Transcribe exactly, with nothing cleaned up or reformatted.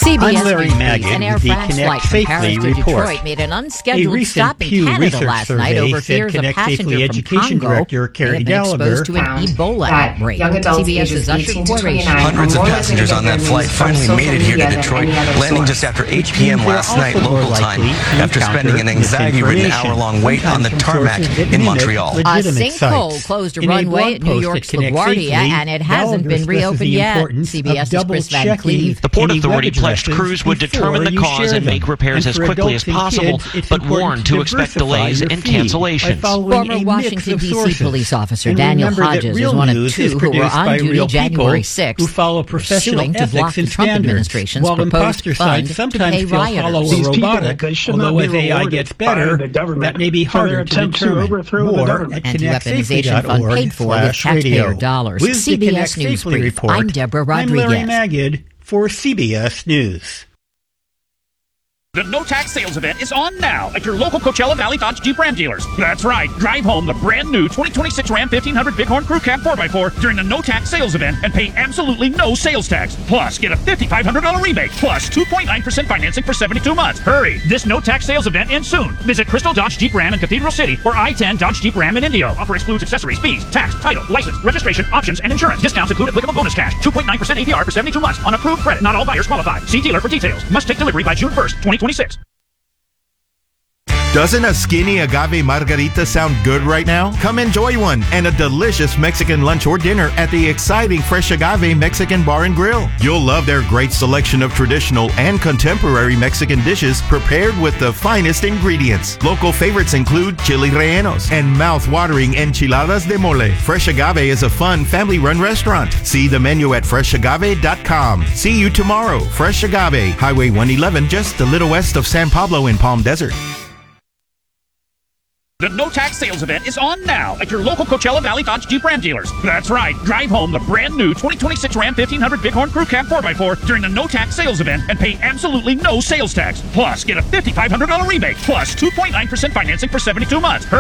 C B S I'm Larry News Magid an Air with the France Connect flight from Safely Paris to report. Detroit made an A unscheduled recent stop in Pew Canada Research last survey night over said fears a Connect passenger Safely from Education Congo Director Carrie may have been Gallagher exposed to an Ebola outbreak. Young C B adults S's ages Usher eighteen to Quaresha. twenty-nine Hundreds of passengers on that flight finally made it here to Detroit, landing just after eight p.m. last night local time after spending an anxiety-ridden hour-long wait on the tarmac in Montreal. A sinkhole closed a runway at New York's LaGuardia, and it hasn't been reopened yet. CBS's Chris Van Cleve. The Port Authority pledged crews would determine the cause and make repairs as quickly as possible, but warned to expect delays and cancellations. Former Washington, D C police officer Daniel Hodges is one of two who were on duty January sixth, who follow professional suing to block the Trump administration's proposed fund to pay rioters. These people, they should not be rewarded by the government that may be harder for their attempt to overthrow the government. Anti-weaponization fund paid for with taxpayer dollars. C B S News Brief. I'm Deborah Rodriguez. I'm Larry Magid for C B S News. The No Tax Sales Event is on now at your local Coachella Valley Dodge Jeep Ram dealers. That's right. Drive home the brand new twenty twenty-six Ram fifteen hundred Bighorn Crew Cab four by four during the No Tax Sales Event and pay absolutely no sales tax. Plus, get a five thousand five hundred dollars rebate plus two point nine percent financing for seventy-two months. Hurry! This No Tax Sales Event ends soon. Visit Crystal Dodge Jeep Ram in Cathedral City or I ten Dodge Jeep Ram in Indio. Offer excludes accessories, fees, tax, title, license, registration, options, and insurance. Discounts include applicable bonus cash. two point nine percent A P R for seventy-two months on approved credit. Not all buyers qualify. See dealer for details. Must take delivery by June first, twenty twenty-six. Doesn't a skinny agave margarita sound good right now? Come enjoy one and a delicious Mexican lunch or dinner at the exciting Fresh Agave Mexican Bar and Grill. You'll love their great selection of traditional and contemporary Mexican dishes prepared with the finest ingredients. Local favorites include chili rellenos and mouth-watering enchiladas de mole. Fresh Agave is a fun, family-run restaurant. See the menu at fresh agave dot com. See you tomorrow. Fresh Agave, Highway one eleven, just a little west of San Pablo in Palm Desert. The No Tax Sales Event is on now at your local Coachella Valley Dodge Jeep Ram dealers. That's right. Drive home the brand new twenty twenty-six Ram fifteen hundred Bighorn Crew Cab four by four during the No Tax Sales Event and pay absolutely no sales tax. Plus, get a five thousand five hundred dollars rebate plus two point nine percent financing for seventy-two months.